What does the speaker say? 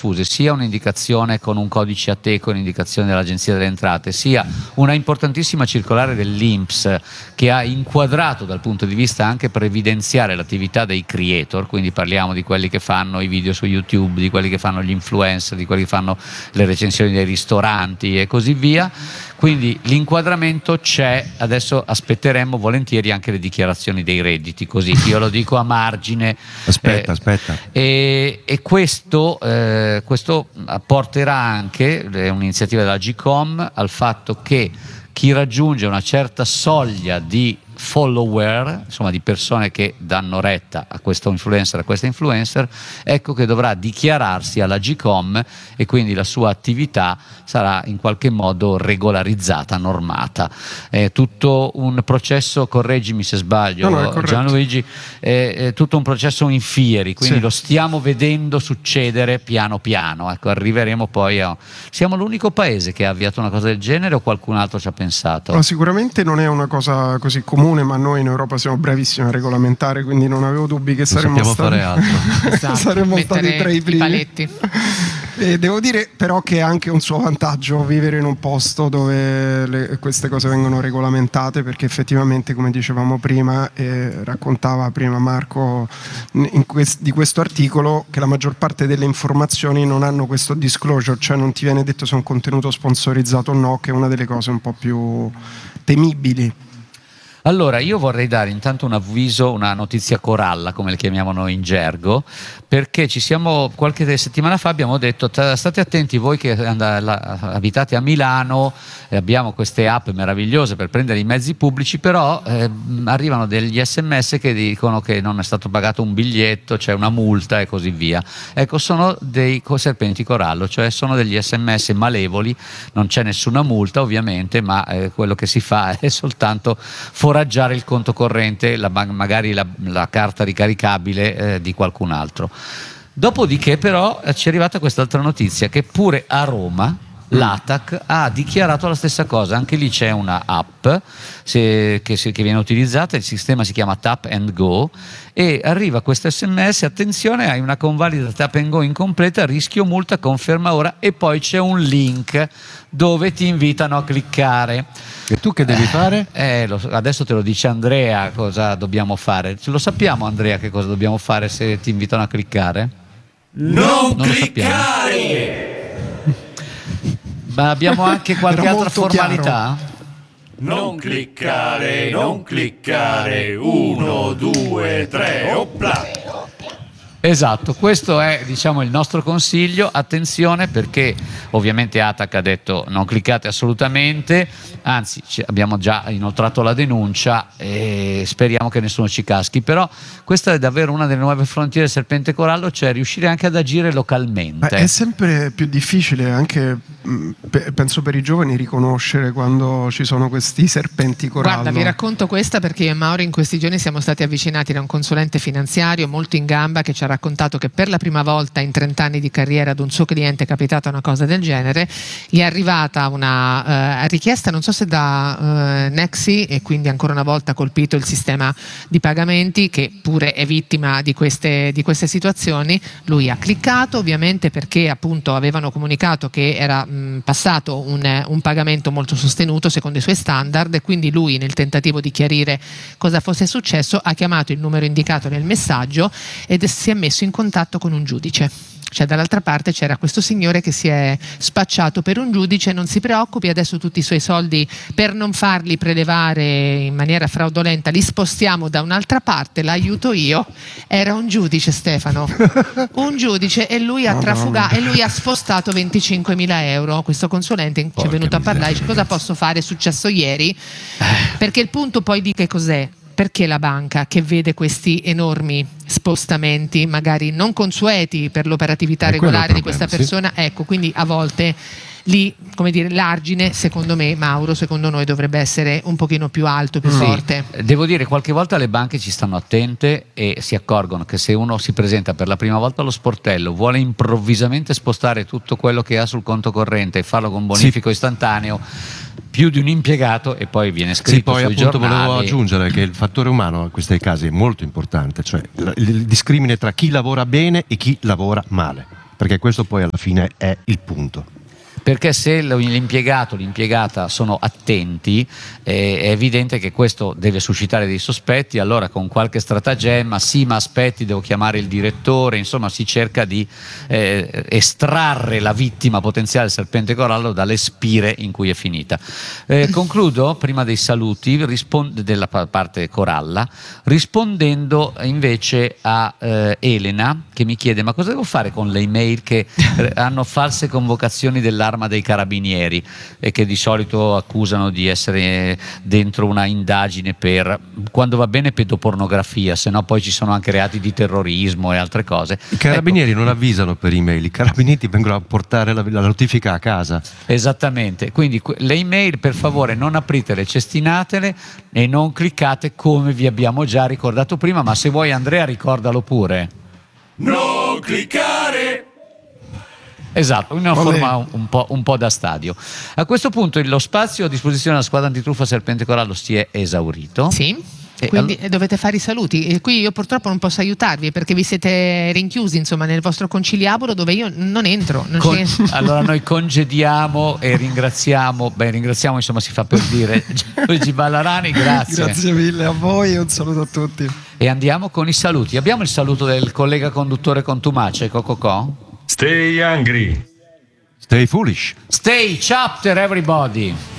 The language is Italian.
diffuse, sia un'indicazione con un codice Ateco, un'indicazione dell'Agenzia delle Entrate, sia una importantissima circolare dell'INPS che ha inquadrato dal punto di vista anche previdenziale l'attività dei creator, quindi parliamo di quelli che fanno i video su YouTube, di quelli che fanno gli influencer, di quelli che fanno le recensioni dei ristoranti e così via. Quindi l'inquadramento c'è, adesso aspetteremo volentieri anche le dichiarazioni dei redditi, così io lo dico a margine. Aspetta. E questo porterà anche, è un'iniziativa della GCOM, al fatto che chi raggiunge una certa soglia di follower, insomma di persone che danno retta a questo influencer, a questa influencer, ecco che dovrà dichiararsi alla GCOM e quindi la sua attività sarà in qualche modo regolarizzata, normata. È tutto un processo, correggimi se sbaglio, no, Gianluigi, è tutto un processo in fieri, quindi sì, lo stiamo vedendo succedere piano piano. Ecco, arriveremo poi a... Siamo l'unico paese che ha avviato una cosa del genere o qualcun altro ci ha pensato? No, sicuramente non è una cosa così comune, ma noi in Europa siamo bravissimi a regolamentare, quindi non avevo dubbi che saremmo stati, fare altro. Esatto, saremmo stati tra i primi. paletti. E devo dire però che è anche un suo vantaggio vivere in un posto dove queste cose vengono regolamentate, perché effettivamente, come dicevamo prima, raccontava prima Marco di questo articolo, che la maggior parte delle informazioni non hanno questo disclosure, cioè non ti viene detto se è un contenuto sponsorizzato o no, che è una delle cose un po' più temibili. Allora, io vorrei dare intanto un avviso, una notizia coralla, come le chiamiamo noi in gergo, perché qualche settimana fa abbiamo detto state attenti voi che abitate a Milano, abbiamo queste app meravigliose per prendere i mezzi pubblici, però arrivano degli SMS che dicono che non è stato pagato un biglietto, c'è una multa e così via. Ecco, sono dei serpenti corallo, cioè sono degli SMS malevoli, non c'è nessuna multa ovviamente, ma quello che si fa è soltanto foraggiare il conto corrente, magari la carta ricaricabile di qualcun altro. Dopodiché però ci è arrivata quest'altra notizia, che pure a Roma l'ATAC ha dichiarato la stessa cosa. Anche lì c'è una app che viene utilizzata, il sistema si chiama Tap and Go, e arriva questo SMS: attenzione, hai una convalida Tap and Go incompleta, rischio multa, conferma ora, e poi c'è un link dove ti invitano a cliccare. E tu che devi fare? Adesso te lo dice Andrea cosa dobbiamo fare. Lo sappiamo, Andrea, che cosa dobbiamo fare se ti invitano a cliccare? Non cliccare! Ma abbiamo anche qualche altra formalità? Non cliccare, non cliccare. 1, 2, 3, opla! Esatto, questo è, diciamo, il nostro consiglio. Attenzione, perché ovviamente ATAC ha detto non cliccate assolutamente, anzi abbiamo già inoltrato la denuncia e speriamo che nessuno ci caschi. Però questa è davvero una delle nuove frontiere del serpente corallo, cioè riuscire anche ad agire localmente. È sempre più difficile anche, penso, per i giovani riconoscere quando ci sono questi serpenti corallo. Guarda, vi racconto questa perché io e Mauro in questi giorni siamo stati avvicinati da un consulente finanziario molto in gamba che ci ha raccontato che per la prima volta in 30 anni di carriera ad un suo cliente è capitata una cosa del genere. Gli è arrivata una richiesta, non so se da Nexi, e quindi ancora una volta ha colpito il sistema di pagamenti, che pure è vittima di queste situazioni. Lui ha cliccato, ovviamente, perché appunto avevano comunicato che era passato un pagamento molto sostenuto secondo i suoi standard, e quindi lui, nel tentativo di chiarire cosa fosse successo, ha chiamato il numero indicato nel messaggio ed si è messo in contatto con un giudice. Cioè, dall'altra parte c'era questo signore che si è spacciato per un giudice: non si preoccupi, adesso tutti i suoi soldi, per non farli prelevare in maniera fraudolenta, li spostiamo da un'altra parte, l'aiuto io. Era un giudice, Stefano, un giudice, e lui ha trafugato, e lui ha spostato 25.000 euro. Questo consulente ci è venuto a parlare, dice: cosa posso fare, è successo ieri? Perché il punto poi di che cos'è? Perché la banca, che vede questi enormi spostamenti magari non consueti per l'operatività regolare di questa persona, sì. Ecco, quindi a volte lì, come dire, l'argine, secondo me, Mauro, secondo noi, dovrebbe essere un pochino più alto, più forte. Devo dire, qualche volta le banche ci stanno attente e si accorgono che se uno si presenta per la prima volta allo sportello, vuole improvvisamente spostare tutto quello che ha sul conto corrente e farlo con bonifico istantaneo, più di un impiegato, e poi viene scritto sì, poi sui appunto giornali. Volevo aggiungere che il fattore umano in questi casi è molto importante, cioè il discrimine tra chi lavora bene e chi lavora male. Perché questo poi alla fine è il punto. Perché se l'impiegato o l'impiegata sono attenti, è evidente che questo deve suscitare dei sospetti, allora con qualche stratagemma, sì ma aspetti, devo chiamare il direttore, insomma si cerca di estrarre la vittima potenziale del serpente corallo dalle spire in cui è finita. Concludo prima dei saluti della parte coralla, rispondendo invece a Elena che mi chiede: ma cosa devo fare con le email che hanno false convocazioni dell'Arma dei Carabinieri e che di solito accusano di essere dentro una indagine per, quando va bene, pedopornografia, se no poi ci sono anche reati di terrorismo e altre cose. I carabinieri non avvisano per email, i carabinieri vengono a portare la notifica a casa. Esattamente, quindi le email per favore non apritele, cestinatele e non cliccate, come vi abbiamo già ricordato prima, ma se vuoi Andrea ricordalo pure. Non cliccare! Esatto, in una forma un po' da stadio. A questo punto lo spazio a disposizione della squadra antitruffa Serpente Corallo si è esaurito. Sì. Quindi dovete fare i saluti, e qui io purtroppo non posso aiutarvi perché vi siete rinchiusi, insomma, nel vostro conciliabolo dove io non entro. Allora noi congediamo e ringraziamo, insomma si fa per dire, Luigi Ballarani, grazie. Grazie mille a voi e un saluto a tutti. E andiamo con i saluti. Abbiamo il saluto del collega conduttore contumace, Cococò. Stay hungry. Stay foolish. Stay chapter everybody.